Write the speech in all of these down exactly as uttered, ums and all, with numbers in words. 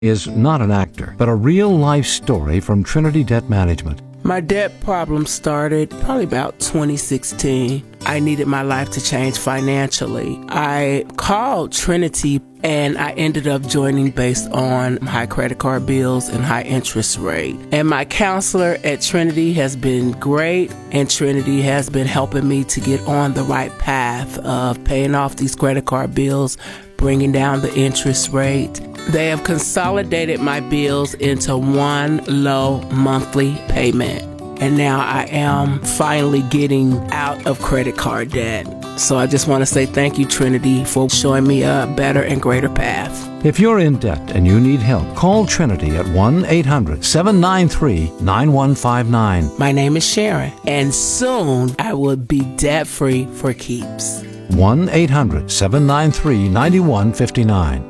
is not an actor, but a real-life story from Trinity Debt Management. My debt problem started probably about twenty sixteen. I needed my life to change financially. I called Trinity and I ended up joining based on high credit card bills and high interest rate. And my counselor at Trinity has been great, and Trinity has been helping me to get on the right path of paying off these credit card bills, bringing down the interest rate. They have consolidated my bills into one low monthly payment. And now I am finally getting out of credit card debt. So I just want to say thank you, Trinity, for showing me a better and greater path. If you're in debt and you need help, call Trinity at one eight hundred seven nine three nine one five nine. My name is Sharon, and soon I will be debt-free for keeps. one eight hundred seven nine three nine one five nine.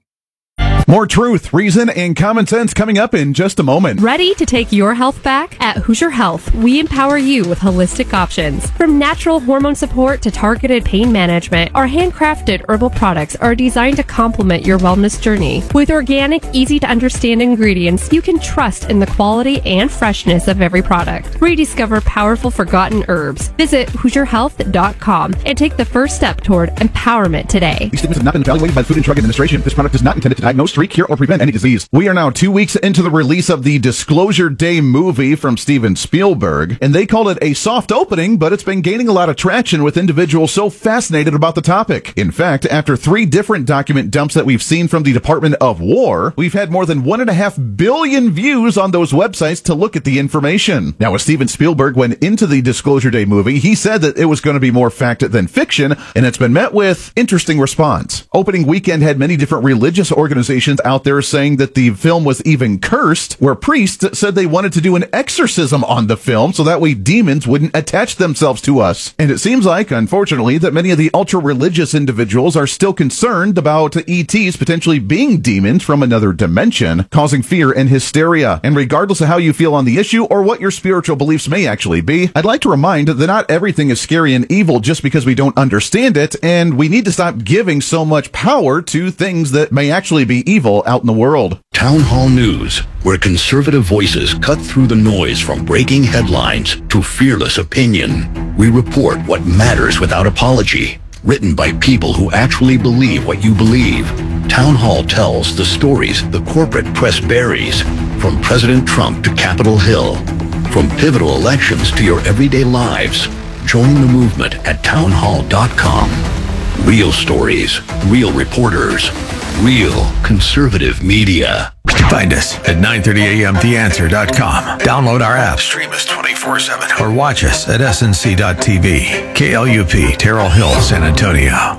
More truth, reason, and common sense coming up in just a moment. Ready to take your health back? At Hoosier Health, we empower you with holistic options. From natural hormone support to targeted pain management, our handcrafted herbal products are designed to complement your wellness journey. With organic, easy-to-understand ingredients, you can trust in the quality and freshness of every product. Rediscover powerful forgotten herbs. Visit Hoosier Health dot com and take the first step toward empowerment today. These statements have not been evaluated by the Food and Drug Administration. This product is not intended to diagnose, treat, cure, or prevent any disease. We are now two weeks into the release of the Disclosure Day movie from Steven Spielberg, and they called it a soft opening, but it's been gaining a lot of traction with individuals so fascinated about the topic. In fact, after three different document dumps that we've seen from the Department of War, we've had more than one and a half billion views on those websites to look at the information. Now, as Steven Spielberg went into the Disclosure Day movie, he said that it was going to be more fact than fiction, and it's been met with interesting response. Opening weekend had many different religious organizations out there saying that the film was even cursed, where priests said they wanted to do an exorcism on the film so that way demons wouldn't attach themselves to us. And it seems like, unfortunately, that many of the ultra-religious individuals are still concerned about E Ts potentially being demons from another dimension, causing fear and hysteria. And regardless of how you feel on the issue or what your spiritual beliefs may actually be, I'd like to remind that not everything is scary and evil just because we don't understand it, and we need to stop giving so much power to things that may actually be evil out in the world. Town Hall News, where conservative voices cut through the noise from breaking headlines to fearless opinion. We report what matters without apology. Written by people who actually believe what you believe. Town Hall tells the stories the corporate press buries, from President Trump to Capitol Hill, from pivotal elections to your everyday lives. Join the movement at town hall dot com. Real stories, real reporters, real conservative media. Find us at nine thirty a m the answer dot com. Download our app, stream us twenty-four seven, or watch us at S N C dot T V. K L U P, Terrell Hill, San Antonio.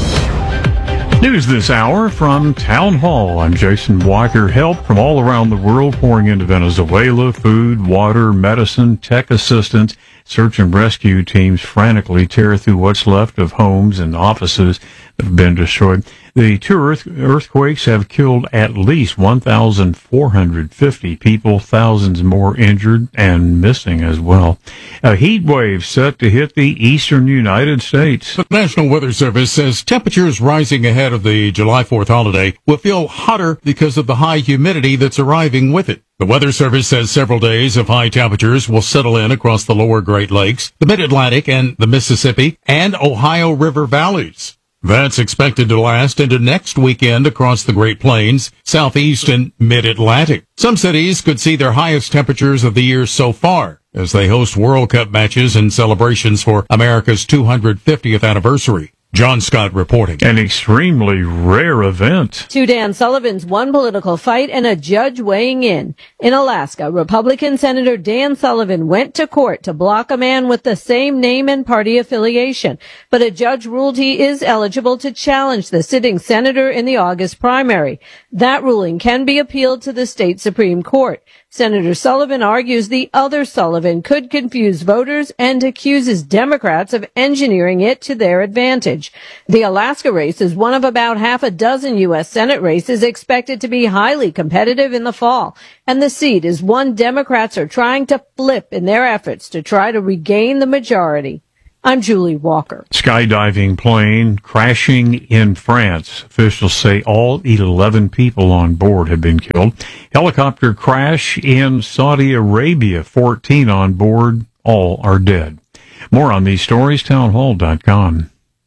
News this hour from Town Hall. I'm Jason Walker. Help from all around the world pouring into Venezuela. Food, water, medicine, tech assistance. Search and rescue teams frantically tear through what's left of homes and offices that have been destroyed. The two earth, earthquakes have killed at least one thousand four hundred fifty people, thousands more injured and missing as well. A heat wave set to hit the eastern United States. The National Weather Service says temperatures rising ahead of the July fourth holiday will feel hotter because of the high humidity that's arriving with it. The Weather Service says several days of high temperatures will settle in across the lower Great Lakes, the Mid-Atlantic, and the Mississippi and Ohio River valleys. That's expected to last into next weekend across the Great Plains, Southeast, and Mid-Atlantic. Some cities could see their highest temperatures of the year so far as they host World Cup matches and celebrations for America's two hundred fiftieth anniversary. John Scott reporting. An extremely rare event. Two Dan Sullivans, one political fight, and a judge weighing in. In Alaska, Republican Senator Dan Sullivan went to court to block a man with the same name and party affiliation. But a judge ruled he is eligible to challenge the sitting senator in the August primary. That ruling can be appealed to the state Supreme Court. Senator Sullivan argues the other Sullivan could confuse voters and accuses Democrats of engineering it to their advantage. The Alaska race is one of about half a dozen U S Senate races expected to be highly competitive in the fall, and the seat is one Democrats are trying to flip in their efforts to try to regain the majority. I'm Julie Walker. Skydiving plane crashing in France. Officials say all eleven people on board have been killed. Helicopter crash in Saudi Arabia. fourteen on board. All are dead. More on these stories, townhall dot com.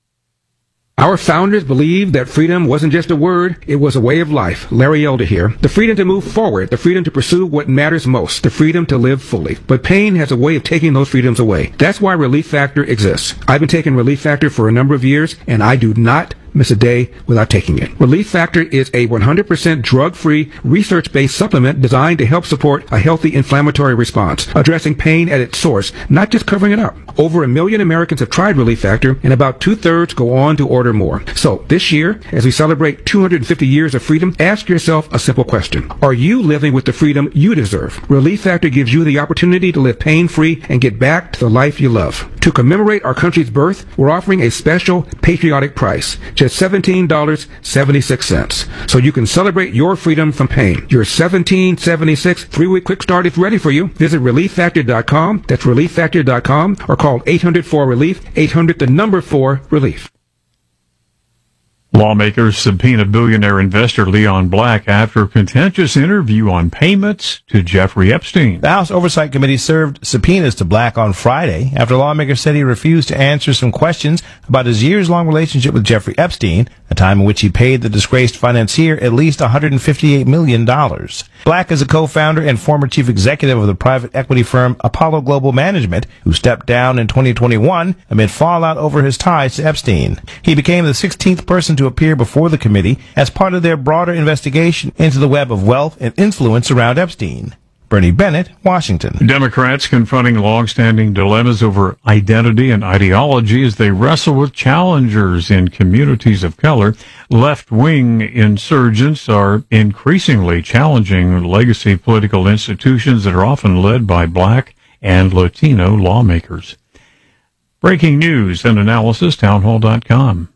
Our founders believed that freedom wasn't just a word, it was a way of life. Larry Elder here. The freedom to move forward, the freedom to pursue what matters most, the freedom to live fully. But pain has a way of taking those freedoms away. That's why Relief Factor exists. I've been taking Relief Factor for a number of years, and I do not miss a day without taking it. Relief Factor is a one hundred percent drug-free, research-based supplement designed to help support a healthy inflammatory response, addressing pain at its source, not just covering it up. Over a million Americans have tried Relief Factor, and about two-thirds go on to order more. So, this year, as we celebrate two hundred fifty years of freedom, ask yourself a simple question. Are you living with the freedom you deserve? Relief Factor gives you the opportunity to live pain-free and get back to the life you love. To commemorate our country's birth, we're offering a special patriotic price, just seventeen dollars and seventy-six cents. So you can celebrate your freedom from pain. Your seventeen dollars and seventy-six cents three-week quick start is ready for you. Visit relief factor dot com. That's relief factor dot com, or call eight hundred four relief, eight hundred the number four relief. Lawmakers subpoena billionaire investor Leon Black after a contentious interview on payments to Jeffrey Epstein. The House Oversight Committee served subpoenas to Black on Friday after lawmakers said he refused to answer some questions about his years-long relationship with Jeffrey Epstein, a time in which he paid the disgraced financier at least one hundred fifty-eight million dollars. Black is a co-founder and former chief executive of the private equity firm Apollo Global Management, who stepped down in twenty twenty-one amid fallout over his ties to Epstein. He became the sixteenth person to appear before the committee as part of their broader investigation into the web of wealth and influence around Epstein. Bernie Bennett, Washington. Democrats confronting long-standing dilemmas over identity and ideology as they wrestle with challengers in communities of color. Left-wing insurgents are increasingly challenging legacy political institutions that are often led by Black and Latino lawmakers. Breaking news and analysis, townhall dot com.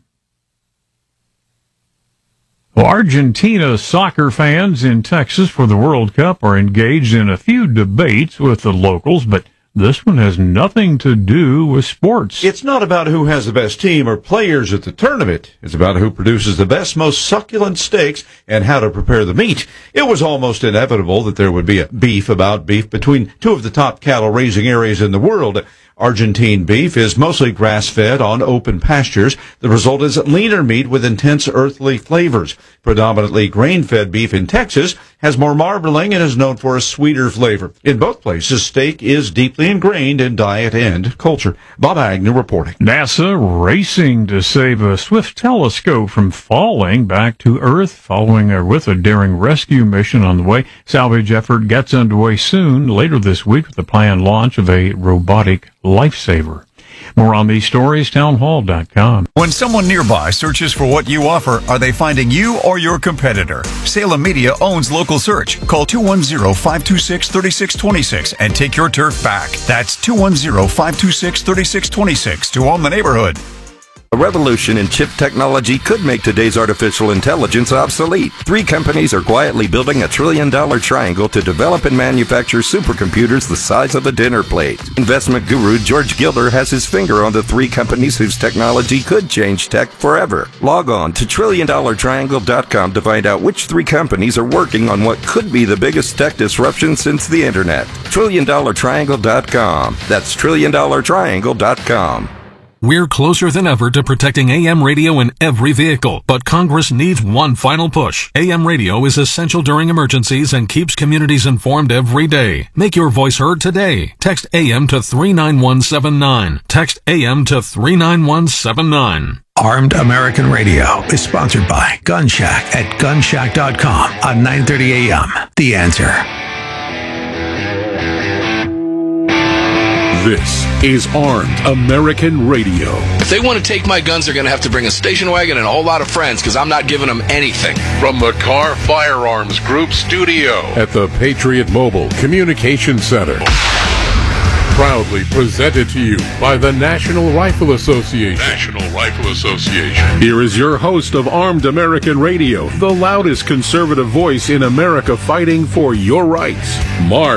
Well, Argentina soccer fans in Texas for the World Cup are engaged in a few debates with the locals, but this one has nothing to do with sports. It's not about who has the best team or players at the tournament. It's about who produces the best, most succulent steaks and how to prepare the meat. It was almost inevitable that there would be a beef about beef between two of the top cattle-raising areas in the world. Argentine beef is mostly grass-fed on open pastures. The result is leaner meat with intense earthly flavors. Predominantly grain-fed beef in Texas has more marbling and is known for a sweeter flavor. In both places, steak is deeply ingrained in diet and culture. Bob Agnew reporting. NASA racing to save a Swift telescope from falling back to Earth following a, with a daring rescue mission on the way. Salvage effort gets underway soon, later this week, with the planned launch of a robotic lifesaver. More on these stories, townhall dot com. When someone nearby searches for what you offer, are they finding you or your competitor? Salem Media owns Local Search. Call two one zero, five two six, three six two six and take your turf back. That's two one zero, five two six, three six two six to own the neighborhood. A revolution in chip technology could make today's artificial intelligence obsolete. Three companies are quietly building a trillion-dollar triangle to develop and manufacture supercomputers the size of a dinner plate. Investment guru George Gilder has his finger on the three companies whose technology could change tech forever. Log on to trillion dollar triangle dot com to find out which three companies are working on what could be the biggest tech disruption since the internet. trillion dollar triangle dot com. That's trillion dollar triangle dot com. We're closer than ever to protecting A M radio in every vehicle, but Congress needs one final push. A M radio is essential during emergencies and keeps communities informed every day. Make your voice heard today. Text A M to three nine one seven nine. Text A M to three nine one seven nine. Armed American Radio is sponsored by Gun Shack at gun shack dot com on nine thirty A M. The Answer. This is Armed American Radio. If they want to take my guns, they're going to have to bring a station wagon and a whole lot of friends, because I'm not giving them anything. From the Car Firearms Group studio at the Patriot Mobile Communication Center. Proudly presented to you by the National Rifle Association. National Rifle Association. Here is your host of Armed American Radio, the loudest conservative voice in America fighting for your rights, Mark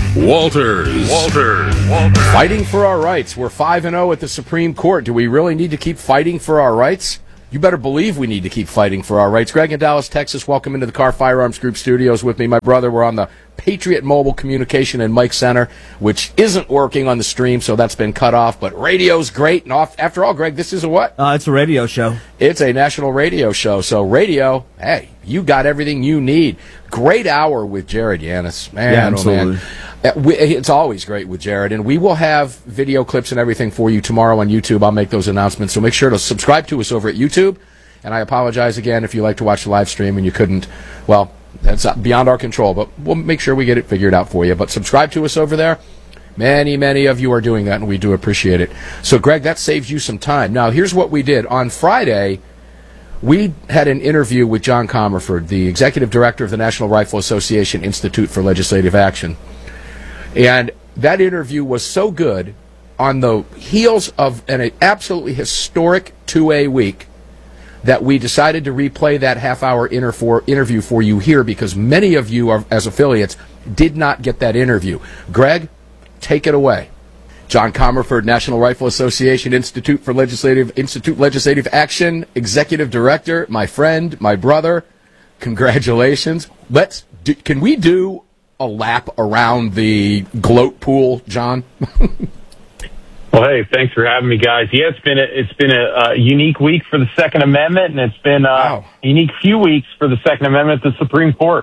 Walters. Walters. Walters. Fighting for our rights. We're five and oh at the Supreme Court. Do we really need to keep fighting for our rights? You better believe we need to keep fighting for our rights. Greg in Dallas, Texas, welcome into the Carr Firearms Group studios with me. My brother, we're on the Patriot Mobile Communication and Mike Center, which isn't working on the stream, so that's been cut off. But radio's great. And off, after all, Greg, this is a what? Uh, it's a radio show. It's a national radio show. So radio, hey, you got everything you need. Great hour with Jared Yanis. Man, yeah, oh absolutely. man. It's always great with Jared, and we will have video clips and everything for you tomorrow on YouTube. I'll make those announcements, so make sure to subscribe to us over at YouTube. And I apologize again if you like to watch the live stream and you couldn't. Well, that's beyond our control, but we'll make sure we get it figured out for you. But subscribe to us over there. Many, many of you are doing that, and we do appreciate it. So, Greg, that saves you some time. Now, here's what we did. On Friday, we had an interview with John Comerford, the Executive Director of the National Rifle Association Institute for Legislative Action. And that interview was so good, on the heels of an absolutely historic two A week, that we decided to replay that half-hour inter for, interview for you here because many of you, are, as affiliates, did not get that interview. Greg, take it away. John Comerford, National Rifle Association Institute for Legislative Institute Legislative Action, Executive Director, my friend, my brother. Congratulations. Let's do, can we do a lap around the gloat pool, John? Well, hey, thanks for having me, guys. Yeah, it's been a, it's been a, a unique week for the Second Amendment, and it's been a wow. unique few weeks for the Second Amendment at the Supreme Court.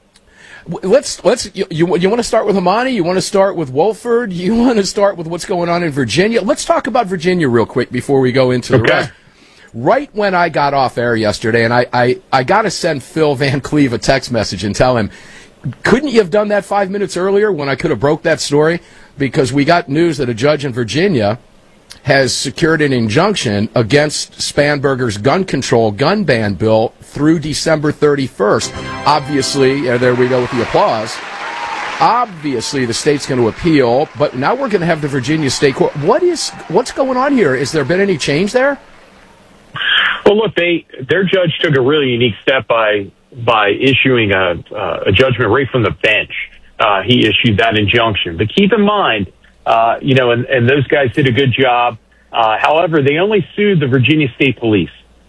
Let's let's you you, you want to start with Hamani? You want to start with Wohlford? You want to start with what's going on in Virginia? Let's talk about Virginia real quick before we go into the okay. rest. Right when I got off air yesterday, and I I, I got to send Phil Van Cleve a text message and tell him, couldn't you have done that five minutes earlier when I could have broke that story? Because we got news that a judge in Virginia has secured an injunction against Spanberger's gun control gun ban bill through December thirty-first. Obviously, uh, there we go with the applause. Obviously, the state's going to appeal, but now we're going to have the Virginia State Court. What is what's going on here? Has there been any change there? Well, look, they their judge took a really unique step by by issuing a uh, a judgment right from the bench. Uh, he issued that injunction. But keep in mind, uh, you know, and, and those guys did a good job. Uh, however, they only sued the Virginia State Police.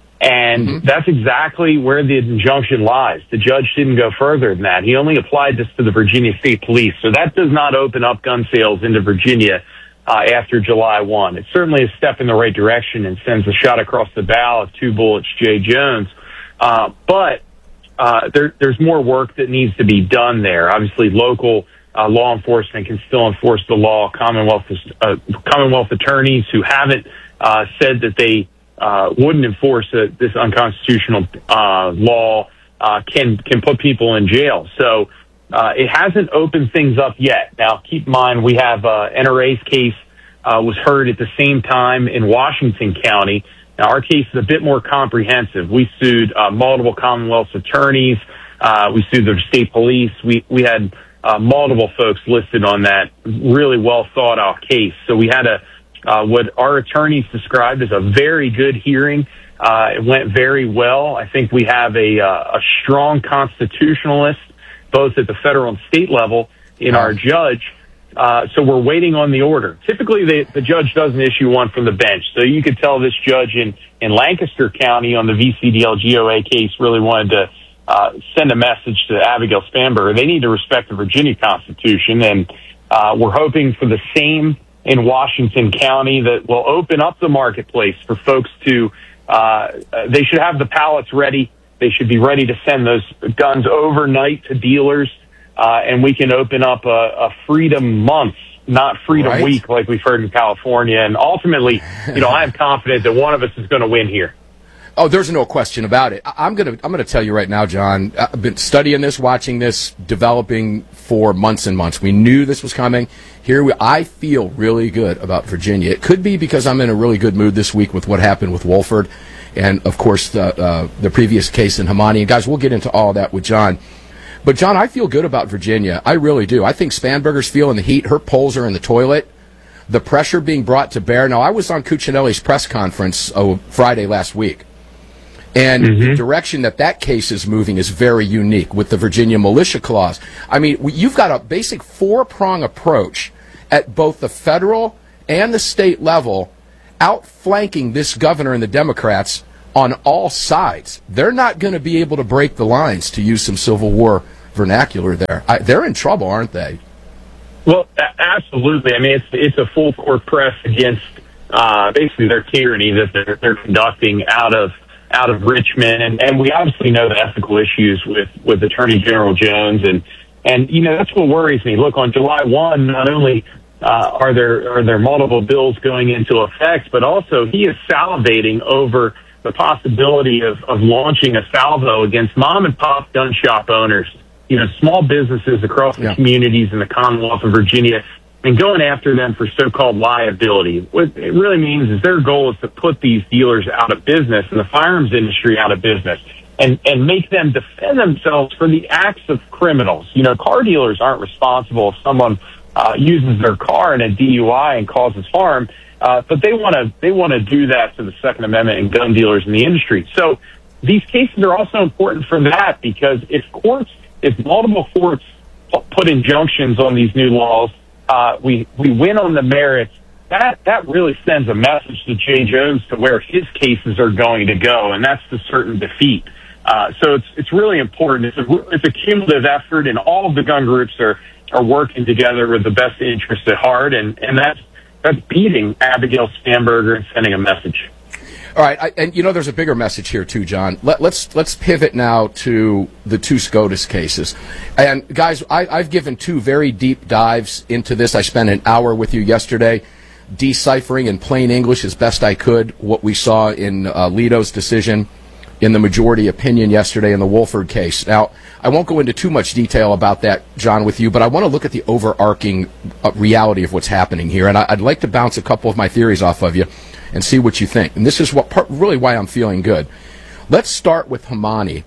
And mm-hmm. that's exactly where the injunction lies. The judge didn't go further than that. He only applied this to the Virginia State Police. So that does not open up gun sales into Virginia uh, after July first. It's certainly a step in the right direction and sends a shot across the bow of two bullets, Jay Jones. Uh, but Uh, there, there's more work that needs to be done there. Obviously, local uh, law enforcement can still enforce the law. Commonwealth uh, Commonwealth attorneys who haven't uh, said that they uh, wouldn't enforce a, this unconstitutional uh, law uh, can can put people in jail. So uh, it hasn't opened things up yet. Now, keep in mind we have uh, N R A's case uh, was heard at the same time in Washington County. Now, our case is a bit more comprehensive. We sued uh, multiple Commonwealth attorneys. Uh, we sued the state police. We we had uh, multiple folks listed on that really well thought out case. So we had a uh, what our attorneys described as a very good hearing. Uh, it went very well. I think we have a uh, a strong constitutionalist, both at the federal and state level, in our judge. Uh, so we're waiting on the order. Typically, the, the judge doesn't issue one from the bench. So you could tell this judge in, in Lancaster County on the V C D L G O A case really wanted to uh, send a message to Abigail Spanberger. They need to respect the Virginia Constitution, and uh, we're hoping for the same in Washington County that will open up the marketplace for folks to, uh, they should have the pallets ready. They should be ready to send those guns overnight to dealers. Uh, and we can open up a, a Freedom Month, not Freedom right. Week like we've heard in California. And ultimately, you know, I am confident that one of us is going to win here. Oh, there's no question about it. I'm going to I'm going to tell you right now, John, I've been studying this, watching this, developing for months and months. We knew this was coming. Here we, I feel really good about Virginia. It could be because I'm in a really good mood this week with what happened with Wohlford and, of course, the, uh, the previous case in Hamani. And, guys, we'll get into all that with John. But, John, I feel good about Virginia. I really do. I think Spanberger's feeling the heat. Her polls are in the toilet. The pressure being brought to bear. Now, I was on Cuccinelli's press conference oh, Friday last week, And mm-hmm. the direction that that case is moving is very unique with the Virginia militia clause. I mean, you've got a basic four-prong approach at both the federal and the state level, outflanking this governor and the Democrats on all sides. They're not going to be able to break the lines, to use some Civil War vernacular there. I, they're in trouble, aren't they? Well, a- absolutely. I mean, it's it's a full court press against uh, basically their tyranny that they're, they're conducting out of out of Richmond, and, and we obviously know the ethical issues with, with Attorney General Jones, and and you know that's what worries me. Look, on July first, not only uh, are there are there multiple bills going into effect, but also he is salivating over the possibility of, of launching a salvo against mom and pop gun shop owners, you know, small businesses across the yeah. communities in the Commonwealth of Virginia, and going after them for so-called liability. What it really means is their goal is to put these dealers out of business and the firearms industry out of business, and, and make them defend themselves for the acts of criminals. You know, car dealers aren't responsible if someone uh, uses their car in a D U I and causes harm, uh, but they want to they want to do that to the Second Amendment and gun dealers in the industry. So these cases are also important for that, because if courts, if multiple courts put injunctions on these new laws, Uh, we, we win on the merits, that, that really sends a message to Jay Jones to where his cases are going to go, and that's to certain defeat. Uh, so it's, it's really important. It's a, it's a cumulative effort, and all of the gun groups are, are working together with the best interest at heart, and, and that's, that's beating Abigail Spanberger and sending a message. All right, I, and you know there's a bigger message here too, John. Let, let's let's pivot now to the two SCOTUS cases. And guys, I, I've given two very deep dives into this. I spent an hour with you yesterday, deciphering in plain English as best I could what we saw in uh, Alito's decision, in the majority opinion yesterday in the Woolford case. Now, I won't go into too much detail about that, John, with you, but I want to look at the overarching uh, reality of what's happening here, and I, I'd like to bounce a couple of my theories off of you and see what you think. And this is what part, really why I'm feeling good. Let's start with Hamani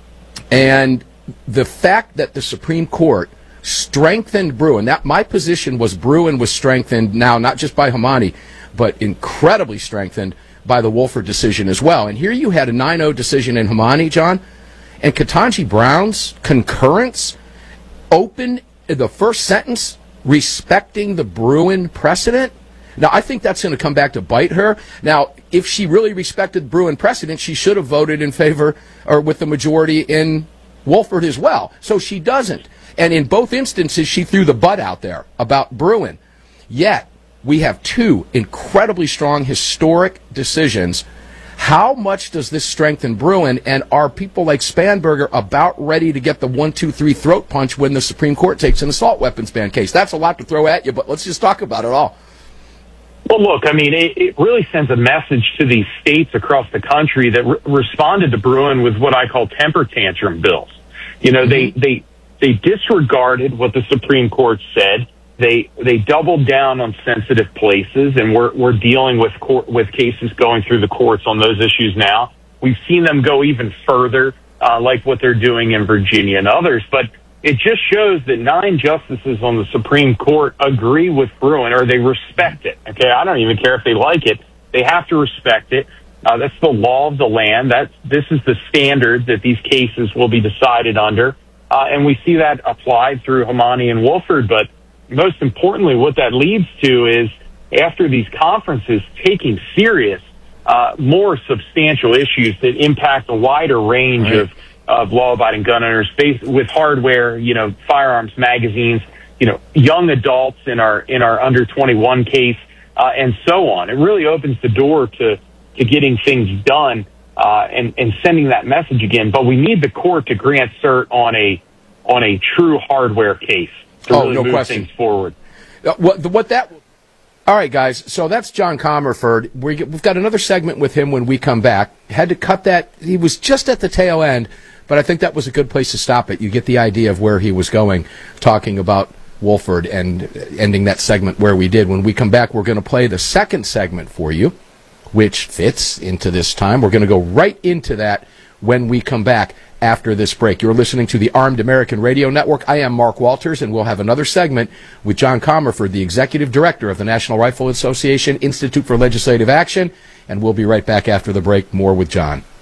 and the fact that the Supreme Court strengthened Bruen. That my position was Bruen was strengthened now not just by Hamani, but incredibly strengthened by the Woolford decision as well. And here you had a nine oh decision in Hamani, John, and Ketanji Brown's concurrence open the first sentence respecting the Bruen precedent. Now, I think that's going to come back to bite her. Now, if she really respected Bruen precedent, she should have voted in favor or with the majority in Woolford as well. So she doesn't. And in both instances, she threw the butt out there about Bruen. Yet, we have two incredibly strong historic decisions. How much does this strengthen Bruen? And are people like Spanberger about ready to get the one, two, three throat punch when the Supreme Court takes an assault weapons ban case? That's a lot to throw at you, but let's just talk about it all. Well, look, I mean, it, it really sends a message to these states across the country that re- responded to Bruen with what I call temper tantrum bills. You know, mm-hmm. they, they, they disregarded what the Supreme Court said. They, they doubled down on sensitive places, and we're, we're dealing with court, with cases going through the courts on those issues now. We've seen them go even further, uh, like what they're doing in Virginia and others, but it just shows that nine justices on the Supreme Court agree with Bruen, or they respect it. Okay, I don't even care if they like it. They have to respect it. Uh, that's the law of the land. That's, this is the standard that these cases will be decided under. Uh, and we see that applied through Hamani and Woolford. But most importantly, what that leads to is, after these conferences, taking serious, uh, more substantial issues that impact a wider range right. of of law-abiding gun owners based with hardware, you know, firearms magazines, you know, young adults in our in our under twenty-one case, uh, and so on. It really opens the door to to getting things done uh, and and sending that message again. But we need the court to grant cert on a on a true hardware case to oh, really no move question. things forward. Uh, what, what that. All right, guys. So that's John Comerford. We, we've got another segment with him when we come back. Had to cut that. He was just at the tail end. But I think that was a good place to stop it. You get the idea of where he was going, talking about Woolford and ending that segment where we did. When we come back, we're going to play the second segment for you, which fits into this time. We're going to go right into that when we come back after this break. You're listening to the Armed American Radio Network. I am Mark Walters, and we'll have another segment with John Comerford, the Executive Director of the National Rifle Association Institute for Legislative Action. And we'll be right back after the break. More with John.